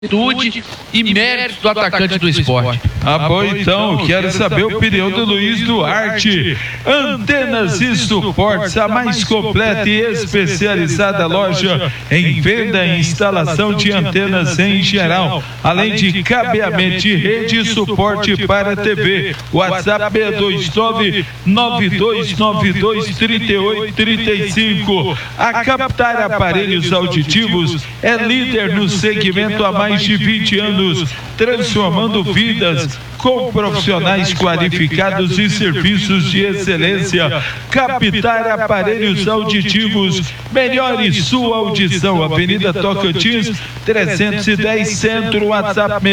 atitude e méritos do atacante do esporte. Bom, então, quero saber a opinião do Luiz Duarte. Antenas e Suportes, a mais completa e especializada loja em venda e instalação de antenas em geral, além de cabeamento de rede e suporte para TV. WhatsApp 629-9292-3835. A Captar Aparelhos Auditivos é líder no segmento há mais de 20 anos, transformando vidas com profissionais qualificados e serviços de excelência. Captar Aparelhos Auditivos, melhore sua audição. Avenida Tocantins, 310 Centro, WhatsApp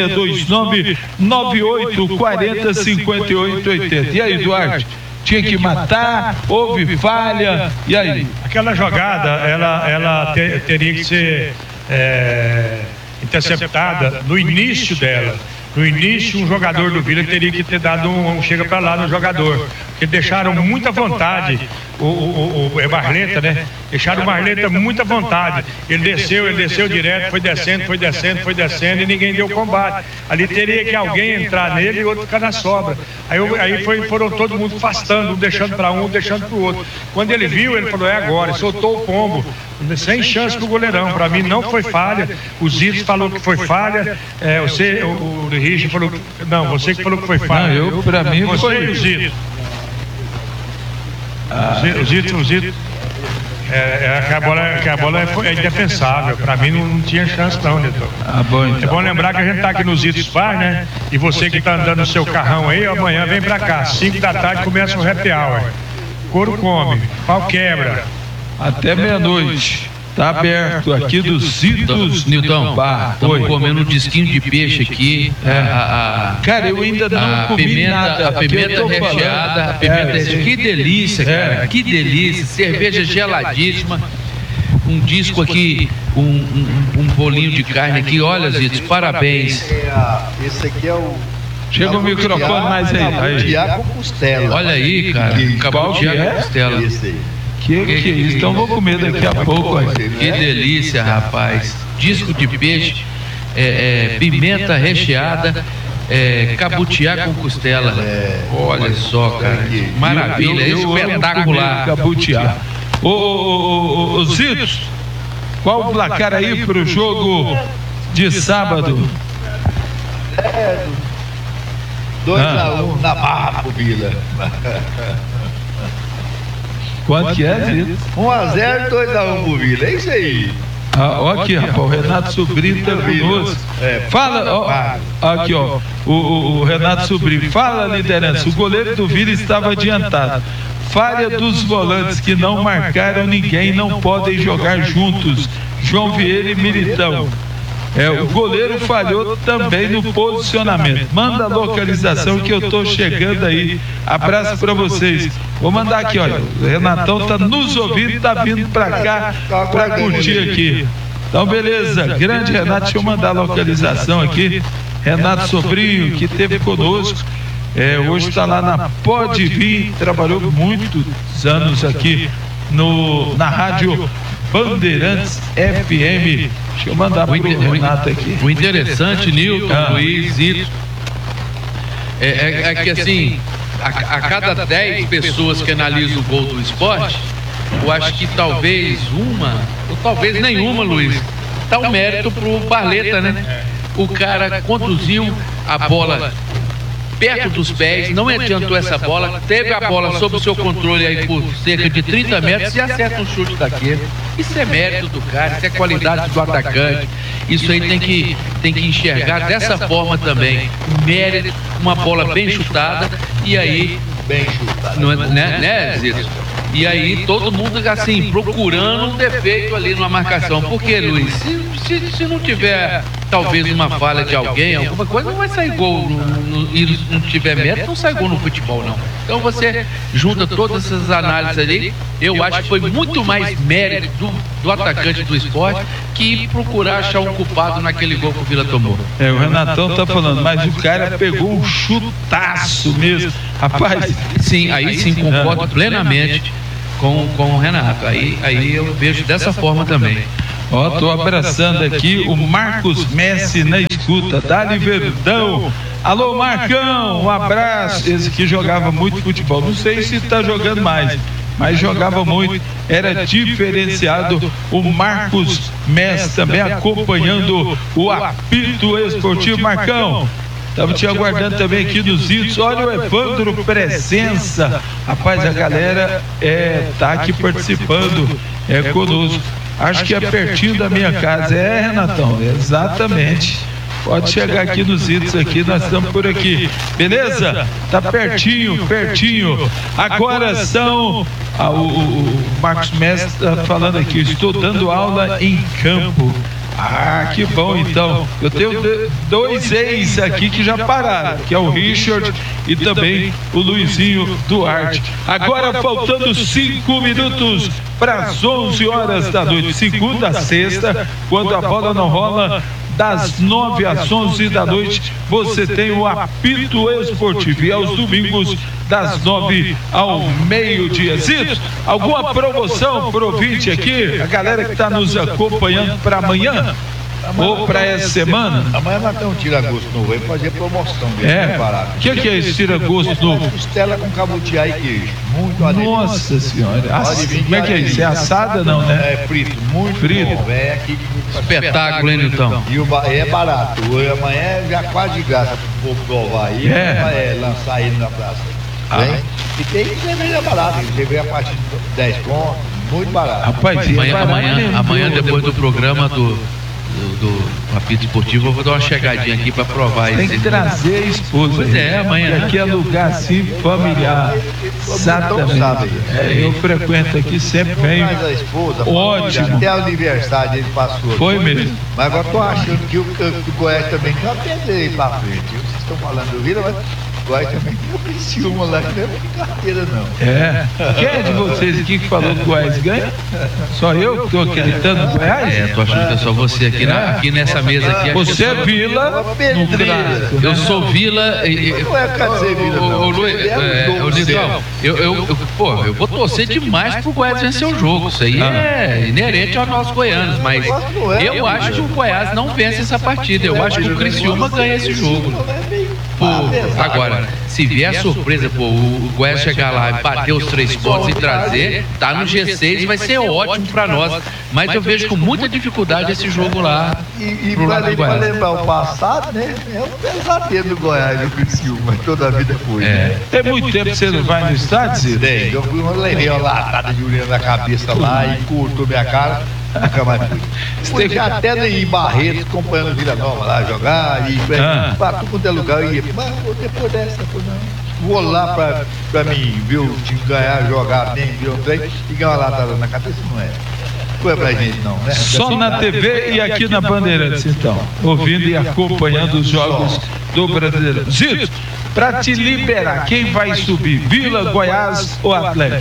629-9840-5880. E aí, Duarte? Tinha que matar, houve falha, e aí? Aquela jogada, ela teria que ser interceptada no início dela. No início, um jogador do Vila teria que ter dado um chega para lá no jogador, porque deixaram muita vontade o Barleta, né? Deixaram o Barleta muita vontade. Ele desceu direto, foi descendo e ninguém deu combate. Ali teria que alguém entrar nele e outro ficar na sobra. Aí foram todo mundo afastando, um deixando para um deixando para o outro. Quando ele viu, ele falou: é agora, soltou o pombo, sem chance pro goleirão. Para mim não foi falha. O Zito falou que foi falha. O Richard falou que não, você que falou que foi falha. Não, para mim foi o Zito. O Zito. Que a bola é indefensável. Para mim não tinha chance não, Neto. Bom, então. É bom lembrar que a gente tá aqui nos Zitos Bar, né? E você que tá andando no seu carrão aí, amanhã vem pra cá, 5 da tarde começa o happy hour. Couro come, pau quebra. Até meia-noite. Tá aberto aqui dos Zitos Nilton, estamos comendo um disquinho de peixe aqui. Cara, eu ainda não comi nada. A pimenta recheada, que delícia, cara, que delícia. Cerveja geladíssima. Um disco aqui, um bolinho de carne aqui. Olha, Zitos, parabéns. Esse aqui é o... Chega o microfone mais aí. Cabutiá com costela. Olha aí, cara, cabutiá com costela. Que é isso? Então vou comer daqui a pouco. Que delícia, rapaz. Disco de peixe, pimenta recheada, cabutiá com costela. Olha só, cara. Maravilha, espetacular. Cabutiá. Ô Zitos, qual o placar aí pro jogo de sábado? 2-1 na barra pro Vila. Quanto que é, Zitos? 1-0, 2-1 pro Vila, é isso aí. Ó aqui, rapaz, o Renato Sobrinho tá conosco. Fala, aqui, ó, o Renato Sobrinho. Fala, liderança, o goleiro do Vila estava adiantado. Falha dos volantes que não marcaram ninguém, não podem jogar juntos. João Vieira e Militão. O goleiro falhou também no posicionamento. Manda a localização que eu tô chegando aí. Abraço para vocês. Vou mandar aqui, olha. O Renatão tá nos ouvindo, tá vindo para cá para curtir aqui. Então, beleza. Grande Renato, deixa eu mandar a localização aqui. Renato Sobrinho, que esteve conosco. Hoje está lá na Pode Vir, trabalhou muitos anos aqui na rádio Bandeirantes FM. Deixa eu mandar para o Renato aqui. O interessante, Nilton, Luiz, Zito, é que assim, a cada 10 pessoas que analisam o gol do esporte, eu acho que talvez uma, ou talvez nenhuma, Luiz, dá um mérito pro Barleta, né? O cara conduziu a bola perto dos pés, não adiantou essa bola, teve a bola sob o seu controle aí por cerca de 30 metros e acerta um chute daquele. Isso é mérito do cara, isso é qualidade do atacante. Isso aí tem que enxergar dessa forma também. Mérito, uma bola bem chutada e aí... Bem chutada. Né, Zito? E aí todo mundo assim, procurando um defeito ali numa marcação. Por quê, Luiz? Se não tiver talvez uma falha de alguém, alguma coisa, não vai sair gol. E não tiver mérito, não sai gol no futebol, não. Então você junta todas essas análises ali. Eu acho que foi muito mais mérito do atacante do esporte que procurar achar um culpado naquele gol que o Vila tomou. O Renatão tá falando, mas o cara pegou um chutaço mesmo. Rapaz, sim, aí sim concordo plenamente com o Renato. Aí eu vejo dessa forma também. Ó, tô abraçando aqui o Marcos Messi na escuta, Dali Verdão. Alô, Marcão, um abraço. Esse que jogava muito futebol, não sei se tá jogando mais, mas jogava muito, era diferenciado. O Marcos Messi também acompanhando o apito esportivo. Marcão, estamos te aguardando também aqui nos vídeos. Olha o Evandro Presença, rapaz, a galera tá aqui participando conosco. Acho que é pertinho da minha casa. Renatão, exatamente. Pode chegar aqui nos itens aqui, nós estamos por aqui. Beleza? Tá pertinho. Agora são... o Marcos Mestre está falando aqui, estou dando aula em campo. Ah, que bom então. Eu tenho dois ex aqui que já pararam, que é o Richard e também o Luizinho Duarte. Agora faltando 5 minutos para as 11 horas da noite, segunda a sexta, quando a bola não rola, das 9 às 11 da noite, você tem o apito esportivo. E aos domingos, das 9 ao meio-dia. Zito, alguma promoção pro ouvinte aqui? A galera que está nos acompanhando para amanhã? Ou para essa semana? Amanhã nós temos um tira-gosto novo aí, fazer promoção dele. O que é esse tira-gosto novo? Costela com cabutiá e queijo. Muito adequado. Nossa senhora. Como é que é isso? É assada não, né? É frito, muito frito. Bom. É aqui. Espetáculo, hein, então? E é barato. Amanhã já quase de graça pro povo provar aí. Lançar aí na praça. E tem cerveja barata. Cerveja a partir de 10 contos. Muito barato. Rapaz, amanhã depois do programa do apito esportivo, eu vou dar uma chegadinha aqui para provar isso. Tem que trazer a esposa. Pois amanhã. Aqui é lugar assim familiar. Exatamente. Eu frequento aqui, sempre venho. A esposa, ótimo. Até o aniversário ele passou. Foi mesmo. Mas agora tô achando que o Goiás também tem uma pedreira aí pra frente. Vocês estão falando do Vila, mas o Goiás também tem o Criciúma lá, que não é brincadeira não. Quem é de vocês aqui que falou que o Goiás ganha? Só eu que estou acreditando no Goiás? Tô achando que é só você aqui nessa mesa aqui. Você é Vila no clássico. Eu sou Vila. Não é Vila não. Nitão, eu vou torcer demais pro Goiás vencer o jogo. Isso aí é inerente aos nossos goianos, mas eu acho que o Goiás não vence essa partida. Eu acho que o Criciúma ganha esse jogo. Agora, se vier a surpresa, o Goiás chegar lá e bater os 3 pontos e trazer, tá no G6, vai ser ótimo pra nós. Mas eu vejo com muita dificuldade esse jogo lá. E pra lembrar o passado, né? É um pesadelo do Goiás, do Criciúma, toda a vida foi. Tem muito tempo que você não vai no estádio, Zito? Tem, eu levei uma latada de urina na cabeça lá e cortou minha cara. Nunca mais fui. Já até em Barretos, acompanhando Vila Nova lá jogar, e pra tudo quanto é lugar, eu ia. Mas depois dessa, vou lá pra mim ver o time ganhar, jogar bem, ver um trem e ganhar uma latada na cabeça, não é. Não é pra gente, não, né? Só na TV e aqui na Bandeirantes, então. Ouvindo e acompanhando os jogos do Brasileiro. Zito, pra te liberar, quem vai subir? Vila, Goiás ou Atlético?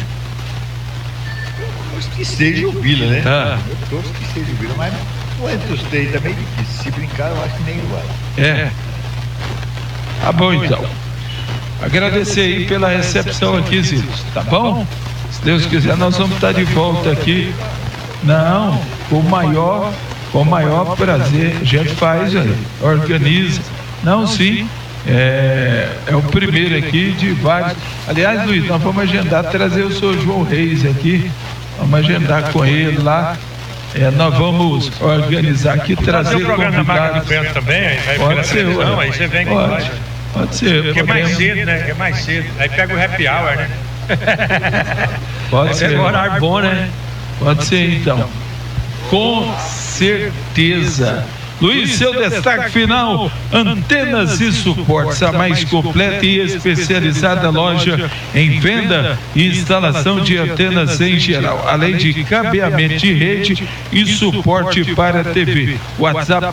Que seja o Vila, né? Eu torço que seja o Vila, mas não entre os 3 também é difícil. Se brincar, eu acho que nem vai. Tá bom, então. Agradecer aí pela recepção aqui, Zito. Tá bom? Se Deus quiser, nós vamos estar de volta aqui. Não, com o maior prazer. A gente faz aí, organiza. Não, sim. É o primeiro aqui de vários. Aliás, Luiz, nós vamos agendar, trazer o senhor João Reis aqui. Vamos agendar com ele lá. Nós vamos organizar aqui, trazer convidados. Também, pode ser, não, aí você vem com nós. Pode ser. Porque é mais cedo, né? É mais cedo. Aí pega o happy hour, né? Pode ser. É um horário bom, né? Pode ser, então. Com certeza. Luiz, seu destaque final: Antenas e Suportes, a mais completa e especializada loja em venda e instalação de antenas em geral, além de cabeamento de rede e suporte para TV. WhatsApp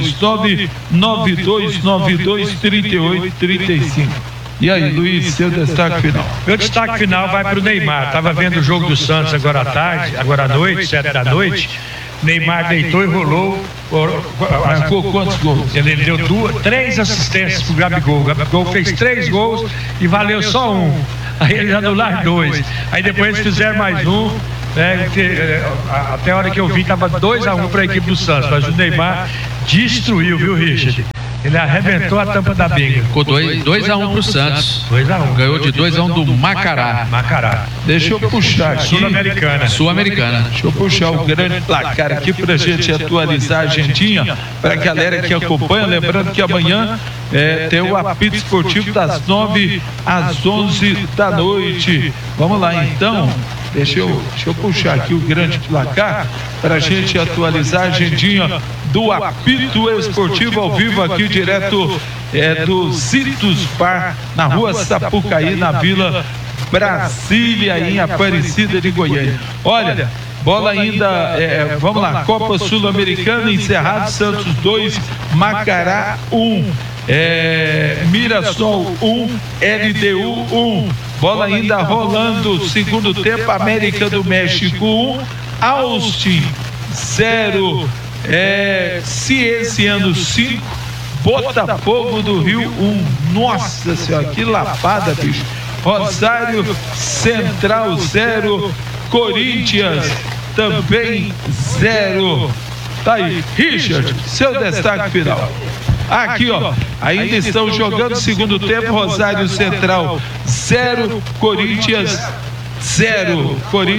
629-9292-3835. E aí, Luiz, seu destaque final? Meu destaque final vai para o Neymar. Estava vendo o jogo do Santos agora à tarde, agora à noite, 7 da noite. Neymar deitou e rolou. Marcou quantos gols? Ele deu 3 assistências pro Gabigol. O Gabigol fez 3 gols e valeu só um. Aí eles anularam 2. Aí depois eles fizeram mais um Até a hora que eu vi, estava 2-1 para a equipe do Santos, mas o Neymar destruiu, viu, Richard? Ele arrebentou a tampa da binga. Ficou 2-1 pro Santos. 2-1. Ganhou de 2-1 do Macará. Deixa eu puxar aqui. Sul-Americana. Deixa eu puxar o grande placar aqui pra gente atualizar a agendinha, pra galera que acompanha. Lembrando que amanhã tem o apito esportivo das 9 às 11 da noite. Vamos lá então. Deixa eu puxar aqui o grande placar para a gente atualizar a agendinha do apito esportivo ao vivo aqui direto do Zitos Bar, na rua Sapucaí, na Vila Brasília, em Aparecida de Goiânia. Olha, bola ainda, vamos lá, Copa Sul-Americana, encerrado, Santos 2, Macará 1. Mirassol 1, LDU 1. Bola ainda rolando, segundo tempo, América do México 1, Austin 0, Cienciano 5, Botafogo do Rio 1. Nossa Senhora, que lapada, bicho. Rosário Central 0, Corinthians também 0. Tá aí, Richard, seu destaque final. Aqui, ó, ainda estão jogando segundo tempo, Rosário Central 0, Corinthians 0.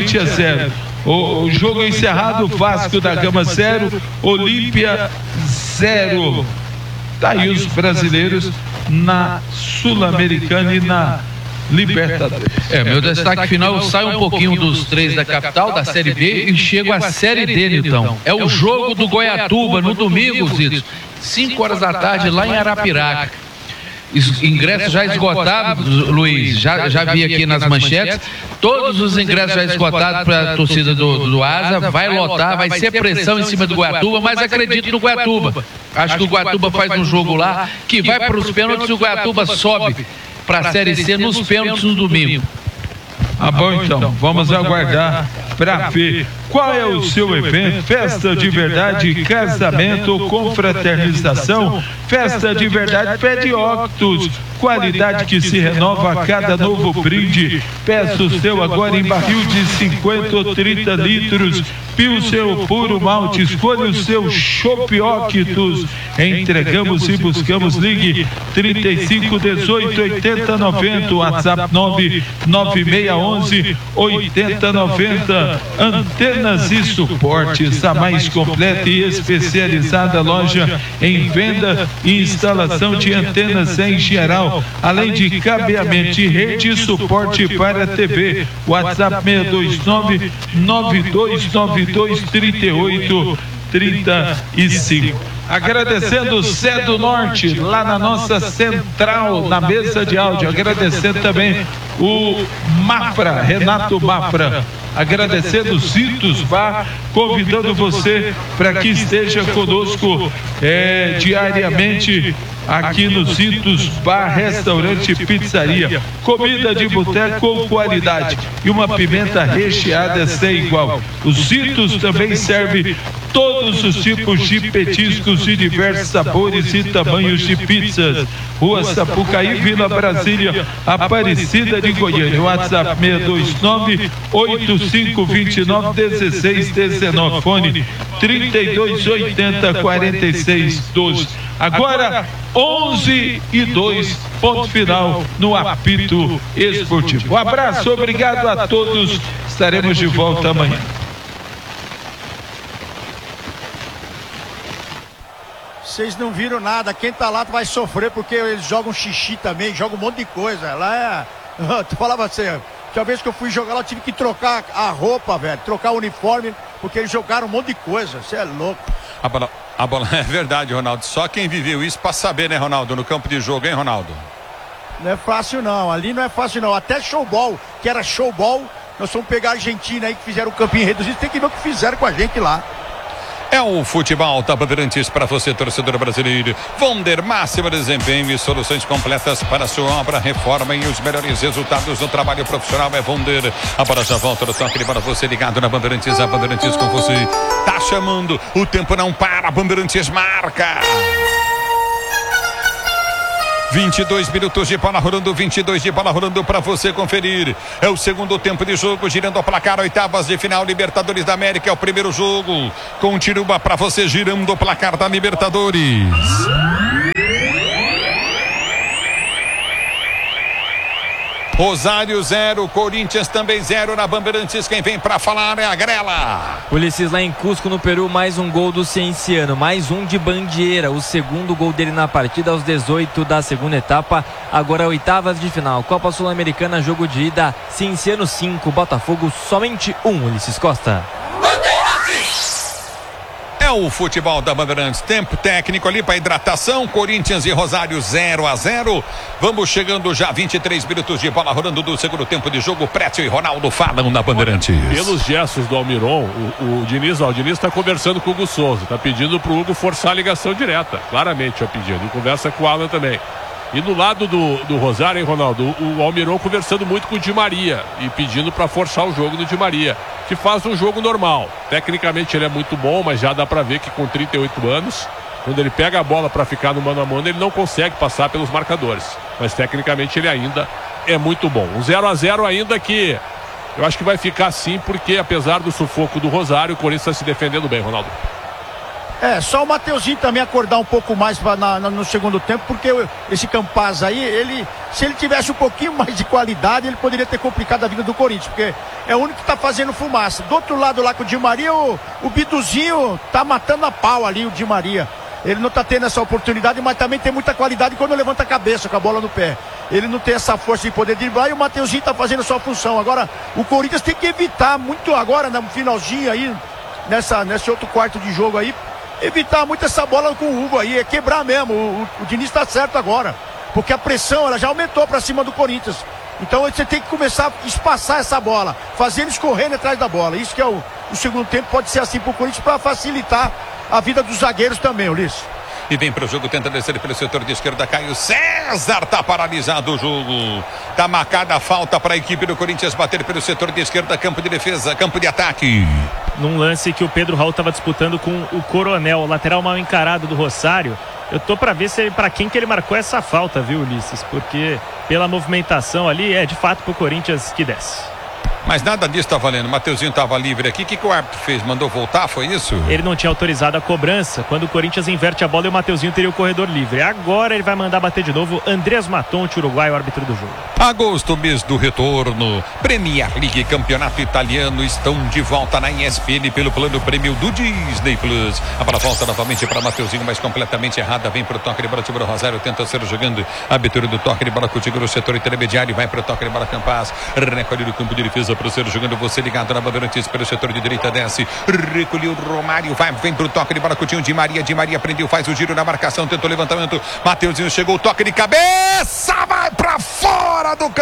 O jogo encerrado, Vasco da Gama 0, Olímpia 0. Tá aí os brasileiros na Sul-Americana e na Libertadores. Meu destaque final, sai um pouquinho dos 3 da capital, da Série B, e chego à Série D, então. É o jogo do Goiatuba, no domingo, Zito, 5 horas da tarde, lá em Arapiraca. Ingressos já esgotados, Luiz, já vi aqui nas manchetes, todos os ingressos já esgotados para a torcida do Asa, vai lotar, vai ser pressão em cima do Goiatuba, mas acredito no Goiatuba. Acho que o Goiatuba faz um jogo lá, que vai para os pênaltis e o Goiatuba sobe para a Série C nos pênaltis no domingo. Bom, então, vamos aguardar para ver qual é o seu evento. Festa de verdade, casamento, confraternização. Festa de verdade pede Octus, qualidade que se renova a cada novo brinde. Peça o seu agora em barril de 50 ou 30 litros. Pilsen puro malte, escolha o seu Chopp Octus. Entregamos e buscamos, ligue 35 18 80 90, WhatsApp 99611 80 90. Antenas e suportes, a mais completa e especializada loja em venda e instalação de antenas em geral, além de cabeamento de rede e suporte para TV. WhatsApp 629 9292 38 35. Agradecendo o Cé do Norte, lá na nossa central, na mesa de áudio. Agradecendo também o Mafra, Renato Mafra. Agradecendo o Zitos Bar, convidando você para que esteja conosco diariamente aqui no Zitos Bar, restaurante e pizzaria. Comida de boteco com qualidade e uma pimenta recheada sem igual. O Zitos também serve todos os tipos de petiscos de diversos sabores e tamanhos de pizzas. Rua Sapucaí, Vila Brasília, Aparecida de Goiânia. WhatsApp 629 8529 1619. Fone 3280 4612. Agora 11:02, ponto final no apito esportivo. Um abraço, obrigado a todos. Estaremos de volta amanhã. Vocês não viram nada, quem tá lá vai sofrer porque eles jogam xixi também, jogam um monte de coisa. Lá tu falava assim, que a vez que eu fui jogar lá eu tive que trocar a roupa, velho, trocar o uniforme, porque eles jogaram um monte de coisa, você é louco. A bola é verdade, Ronaldo, só quem viveu isso pra saber, né, Ronaldo, no campo de jogo, hein, Ronaldo? Não é fácil não, ali não é fácil não, até showball, que era showball, nós fomos pegar a Argentina aí que fizeram o campinho reduzido, tem que ver o que fizeram com a gente lá. É o futebol da Bandeirantes para você, torcedor brasileiro. Vonder, máximo desempenho e soluções completas para a sua obra, reforma e os melhores resultados do trabalho profissional é Vonder. Agora já volta no toque para você ligado na Bandeirantes, a Bandeirantes com você. Tá chamando, o tempo não para, a Bandeirantes marca. 22 minutos de bola rolando, 22 de bola rolando para você conferir. É o segundo tempo de jogo, girando o placar, oitavas de final, Libertadores da América, é o primeiro jogo. Continua para você girando o placar da Libertadores. Rosário 0, Corinthians também 0 na Bandeirantes. Quem vem pra falar é a Grela. Ulisses, lá em Cusco, no Peru, mais um gol do Cienciano, mais um de Bandeira, o segundo gol dele na partida aos 18 da segunda etapa. Agora oitavas de final, Copa Sul-Americana, jogo de ida, Cienciano 5, Botafogo somente 1, Ulisses Costa. É o futebol da Bandeirantes. Tempo técnico ali para hidratação. Corinthians e Rosário 0-0. Vamos chegando já 23 minutos de bola rolando do segundo tempo de jogo. Prétio e Ronaldo falam na Bandeirantes. Pelos gestos do Almiron, o Diniz está conversando com o Hugo Souza. Está pedindo para o Hugo forçar a ligação direta. Claramente, pedindo. E conversa com o Alan também. E do lado do Rosário, hein, Ronaldo? O Almiron conversando muito com o Di Maria e pedindo para forçar o jogo do Di Maria, que faz um jogo normal. Tecnicamente ele é muito bom, mas já dá para ver que com 38 anos, quando ele pega a bola para ficar no mano a mano, ele não consegue passar pelos marcadores. Mas tecnicamente ele ainda é muito bom. Um 0-0 ainda que eu acho que vai ficar assim, porque apesar do sufoco do Rosário, o Corinthians está se defendendo bem, Ronaldo. Só o Mateuzinho também acordar um pouco mais no segundo tempo, porque esse Campaz aí, se ele tivesse um pouquinho mais de qualidade, ele poderia ter complicado a vida do Corinthians, porque é o único que tá fazendo fumaça. Do outro lado lá com o Di Maria, o Biduzinho tá matando a pau ali, o Di Maria. Ele não tá tendo essa oportunidade, mas também tem muita qualidade quando levanta a cabeça com a bola no pé. Ele não tem essa força de poder driblar e o Mateuzinho tá fazendo a sua função. Agora, o Corinthians tem que evitar muito agora, no finalzinho aí, nesse outro quarto de jogo aí, evitar muito essa bola com o Hugo aí, é quebrar mesmo. O Diniz está certo agora, porque a pressão ela já aumentou para cima do Corinthians. Então você tem que começar a espaçar essa bola, fazer eles correndo atrás da bola. Isso que é o segundo tempo, pode ser assim para o Corinthians, para facilitar a vida dos zagueiros também, Ulisses. E vem para o jogo, tenta descer pelo setor de esquerda, Caio César, tá paralisado o jogo. Tá marcada a falta para a equipe do Corinthians bater pelo setor de esquerda, campo de defesa, campo de ataque. Num lance que o Pedro Raul estava disputando com o Coronel, o lateral mal encarado do Rosário. Eu tô para ver para quem que ele marcou essa falta, viu, Ulisses? Porque pela movimentação ali, de fato pro Corinthians que desce. Mas nada disso tá valendo. Mateuzinho tava livre aqui. O que o árbitro fez? Mandou voltar? Foi isso? Ele não tinha autorizado a cobrança. Quando o Corinthians inverte a bola e o Mateuzinho teria o corredor livre. Agora ele vai mandar bater de novo. Andrés Matonte, uruguai, o árbitro do jogo. Agosto, mês do retorno. Premier League, campeonato italiano, estão de volta na ESPN pelo plano prêmio do Disney Plus. A bola volta novamente para Mateuzinho, mas completamente errada. Vem pro toque de bola, Tiburo Rosário tenta ser jogando. Abertura do toque de bola contigo no setor intermediário. Vai pro toque de bola, Campaz. Recolhe do campo de defesa para o ser jogando, você ligado na Bandeirantes pelo setor de direita, desce, recolheu o Romário, vem pro toque de bola, Coutinho, Di Maria prendeu, faz o giro na marcação, tentou levantamento, Mateuzinho chegou, toque de cabeça, vai pra fora do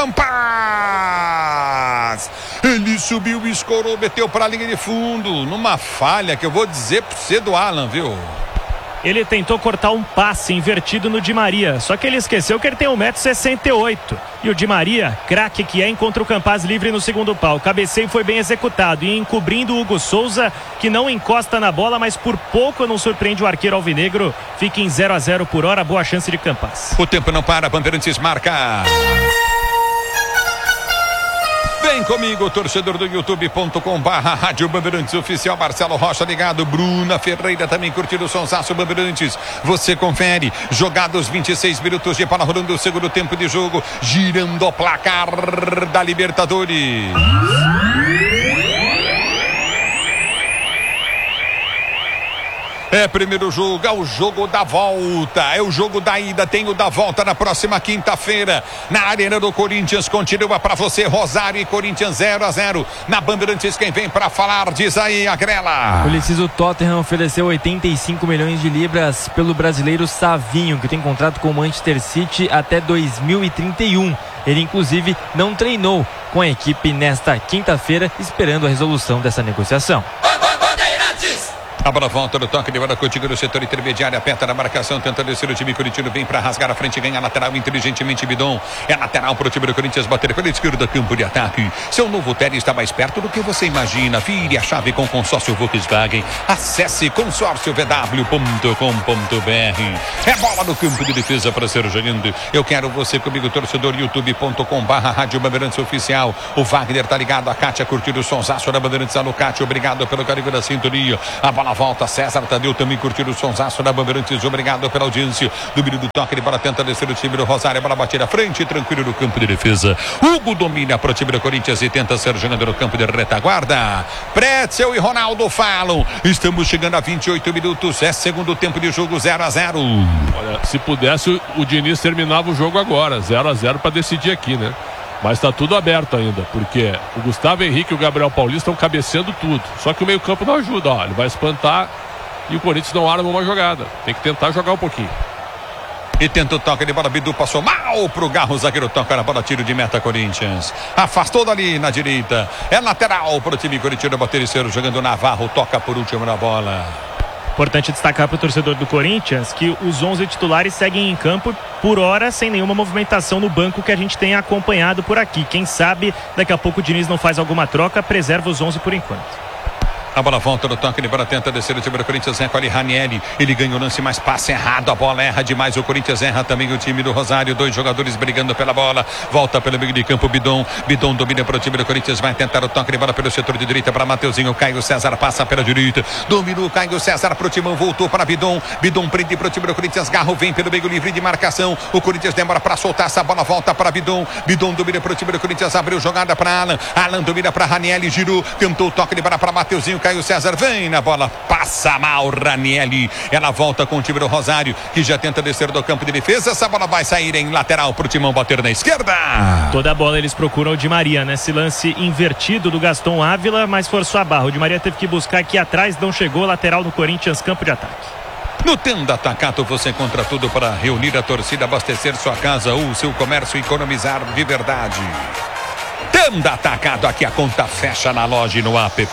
Campaz, ele subiu, escorou, meteu pra linha de fundo, numa falha que eu vou dizer pra você do Alan, viu? Ele tentou cortar um passe invertido no Di Maria, só que ele esqueceu que ele tem 1,68 m. E o Di Maria, craque que encontra o Campaz livre no segundo pau. O cabeceio foi bem executado e encobrindo o Hugo Souza, que não encosta na bola, mas por pouco não surpreende o arqueiro alvinegro. Fica em 0-0 por hora, boa chance de Campaz. O tempo não para, Bandeirantes marca. Vem comigo, torcedor do youtube.com/Rádio Bandeirantes Oficial, Marcelo Rocha ligado, Bruna Ferreira também curtindo o sonsaço Bandeirantes. Você confere, jogados 26 minutos de bola rolando o segundo tempo de jogo, girando o placar da Libertadores. É primeiro jogo, é o jogo da volta, é o jogo da ida, tem o da volta na próxima quinta-feira, na Arena do Corinthians. Continua para você, Rosário e Corinthians 0-0, na Bandeirantes. Quem vem para falar, diz aí a Grela. Ulisses, o Tottenham ofereceu 85 milhões de libras pelo brasileiro Savinho, que tem contrato com o Manchester City até 2031. Ele inclusive não treinou com a equipe nesta quinta-feira, esperando a resolução dessa negociação. A bola volta no toque de bola contigo no setor intermediário, aperta na marcação, tenta descer o time corintiano, vem para rasgar a frente, ganha a lateral inteligentemente Bidon. É lateral para o time do Corinthians bater pela esquerda, campo de ataque. Seu novo Tele está mais perto do que você imagina. Vire a chave com consórcio Volkswagen. Acesse consórciovw.com.br. É bola no campo de defesa para ser jogando. Eu quero você comigo, torcedor, youtube.com/Rádio Bandeirantes Oficial. O Wagner tá ligado, a Kátia curtindo o sonsaço da Bandeirantes. Alô, Kátia, obrigado pelo carinho da sintonia. A bola volta, César Tadeu também curtindo o sonsaço da Bandeirantes. Obrigado pela audiência. Domínio do toque de bola, tenta descer o time do Rosário. A bola batida à frente, tranquilo no campo de defesa. Hugo domina para o time do Corinthians e tenta ser jogando no campo de retaguarda. Pretzel e Ronaldo falam. Estamos chegando a 28 minutos. É segundo tempo de jogo, 0-0. Olha, se pudesse, o Diniz terminava o jogo agora, 0-0 para decidir aqui, né? Mas está tudo aberto ainda, porque o Gustavo Henrique e o Gabriel Paulista estão cabeceando tudo. Só que o meio-campo não ajuda, ó. Ele vai espantar e o Corinthians não arma uma jogada. Tem que tentar jogar um pouquinho. E tenta o toque de bola, Bidu passou mal pro Garro, zagueiro toca na bola, tiro de meta Corinthians. Afastou dali na direita. É lateral pro time corintiano bater e ser jogando Navarro, toca por último na bola. Importante destacar para o torcedor do Corinthians que os 11 titulares seguem em campo por hora sem nenhuma movimentação no banco que a gente tem acompanhado por aqui. Quem sabe daqui a pouco o Diniz não faz alguma troca, preserva os 11 por enquanto. A bola volta no toque de bola, tenta descer o time do Corinthians, recolhe Ranieri, ele ganha o lance, mas passa errado, a bola erra demais, o Corinthians erra também o time do Rosário, 2 jogadores brigando pela bola, volta pelo meio de campo, Bidon domina para o time do Corinthians, vai tentar o toque de bola pelo setor de direita para Mateuzinho, Caio César passa pela direita, dominou Caio César pro Timão, voltou para Bidon prende para o time do Corinthians, Garro vem pelo meio livre de marcação, o Corinthians demora para soltar essa bola, volta para Bidon domina para o time do Corinthians, abriu jogada para Alan domina para Ranieri, girou, tentou o toque de bola para Mateuzinho, Caio César vem na bola, passa mal Ranieri, ela volta com o time do Rosário, que já tenta descer do campo de defesa, essa bola vai sair em lateral pro Timão bater na esquerda. Toda a bola eles procuram o Di Maria, nesse lance invertido do Gaston Ávila, mas forçou a barra, o Di Maria teve que buscar aqui atrás, não chegou, lateral do Corinthians, campo de ataque. No Tenda Atacado você encontra tudo para reunir a torcida, abastecer sua casa ou seu comércio e economizar de verdade. Tenda Atacado, aqui a conta fecha na loja e no app.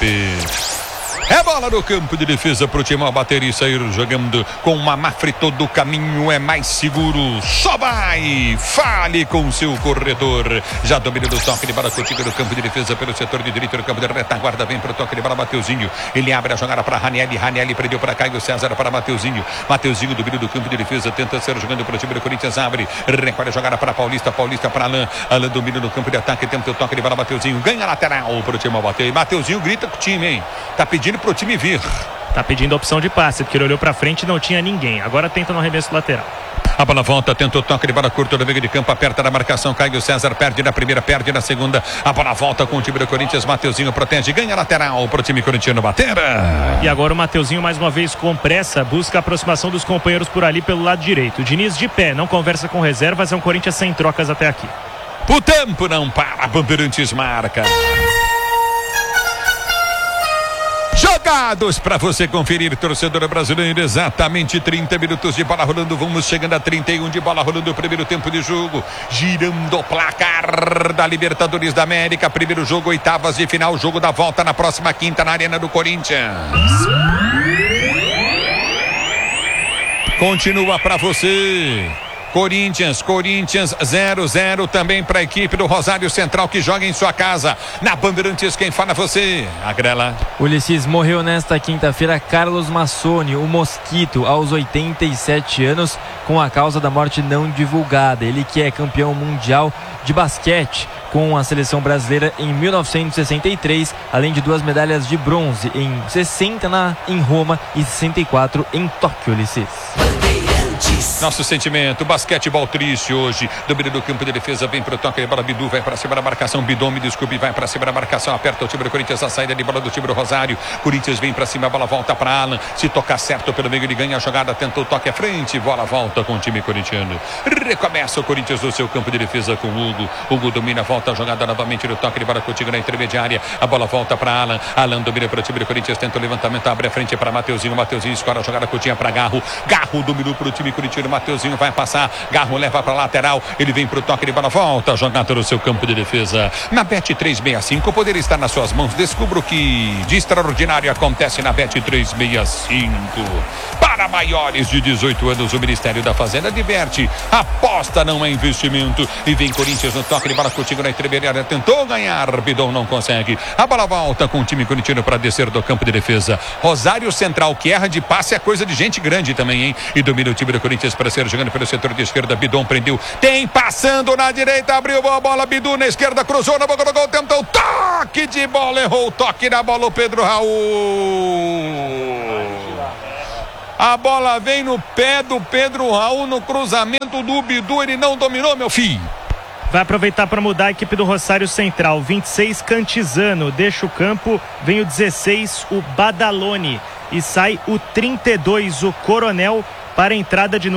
É bola no campo de defesa pro time a bater e sair jogando com uma Mafre, todo o caminho é mais seguro. Só vai! Fale com seu corretor. Já domina do toque de bola contigo no campo de defesa pelo setor de direito, no campo de retaguarda, vem pro toque de bola Mateuzinho. Ele abre a jogada para Ranieri prendeu para Caio César, para Mateuzinho domina do campo de defesa, tenta ser jogando pro time do Corinthians, abre, recolhe a jogada para Paulista para Alan domina no campo de ataque, tenta o toque de bola Mateuzinho, ganha lateral pro time a bater. E Mateuzinho grita com o time, hein? Tá pedindo pro time vir. Tá pedindo a opção de passe, porque ele olhou pra frente e não tinha ninguém. Agora tenta no arremesso lateral. A bola volta, tenta o toque de bola curto no meio de campo, aperta na marcação, Caio César perde na primeira, perde na segunda. A bola volta com o time do Corinthians, Mateuzinho protege, ganha lateral pro time corintiano bater. E agora o Mateuzinho mais uma vez com pressa, busca a aproximação dos companheiros por ali pelo lado direito. O Diniz de pé, não conversa com reservas, é um Corinthians sem trocas até aqui. O tempo não para, Bandeirantes marca. Jogados para você conferir, torcedor brasileiro, exatamente 30 minutos de bola rolando, vamos chegando a 31 de bola rolando, o primeiro tempo de jogo, girando o placar da Libertadores da América, primeiro jogo, oitavas de final, jogo da volta na próxima quinta na Arena do Corinthians. Continua para você. Corinthians 0-0 também para a equipe do Rosário Central que joga em sua casa. Na Bandeirantes, quem fala você? Agrela. Ulisses, morreu nesta quinta-feira Carlos Massoni, o Mosquito, aos 87 anos, com a causa da morte não divulgada. Ele que é campeão mundial de basquete com a seleção brasileira em 1963, além de 2 medalhas de bronze em 60 em Roma e 64 em Tóquio, Ulisses. Nosso sentimento, basquetebol triste hoje. Domínio do campo de defesa, vem pro toque de bola, Bidu vai para cima da marcação, Bidon, me desculpe, vai para cima da marcação, aperta o time do Corinthians, a saída de bola do time do Rosário. Corinthians vem para cima, a bola volta para Alan, se tocar certo pelo meio ele ganha a jogada, tenta o toque à frente, bola volta com o time corintiano. Recomeça o Corinthians no seu campo de defesa com Hugo domina, volta a jogada novamente no toque de bola contigo na intermediária, a bola volta para Alan domina para o time do Corinthians, tenta o levantamento, abre a frente para Mateuzinho escora a jogada curtinha para Garro dominou para o time corintiano, de tiro, Mateuzinho vai passar, Garro leva para lateral, ele vem pro toque de bola, volta a jogada no seu campo de defesa. Na Bet365, poder estar nas suas mãos. Descubra o que de extraordinário acontece na Bet365. Para maiores de 18 anos, o Ministério da Fazenda diverte. Aposta não é investimento. E vem Corinthians no toque de bola contigo na intermediária. Tentou ganhar, Bidon não consegue. A bola volta com o time corintiano para descer do campo de defesa. Rosário Central, que erra de passe, é coisa de gente grande também, hein? E domina o time do Corinthians para ser jogando pelo setor de esquerda. Bidon prendeu. Tem passando na direita, abriu a bola. Bidu na esquerda, cruzou na boca do gol. Tentou toque de bola, errou o toque na bola. O Pedro Raul. A bola vem no pé do Pedro Raul no cruzamento do Bidu. Ele não dominou, meu filho. Vai aproveitar para mudar a equipe do Rosário Central. 26, Cantizano. Deixa o campo. Vem o 16, o Badalone. E sai o 32, o Coronel, para a entrada de